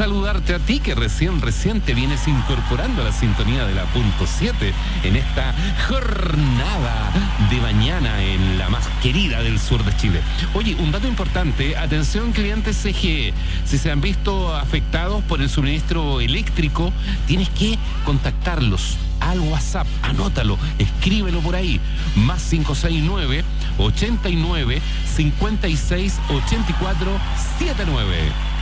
saludarte a ti que recién te vienes incorporando a la sintonía de la punto 7 en esta jornada de mañana en la más querida del sur de Chile. Oye, un dato importante, atención clientes CGE, si se han visto afectados por el suministro eléctrico, tienes que contactarlos al WhatsApp, anótalo, escríbelo por ahí, más 569 89 56 84 79.